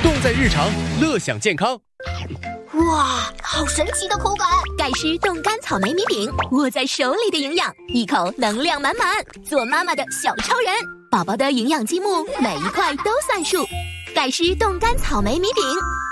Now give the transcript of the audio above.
动在日常，乐享健康。 哇，好神奇的口感！ 盖诗冻干草莓米饼，握在手里的营养，一口能量满满。做妈妈的小超人，宝宝的营养积木每一块都算数。盖诗冻干草莓米饼。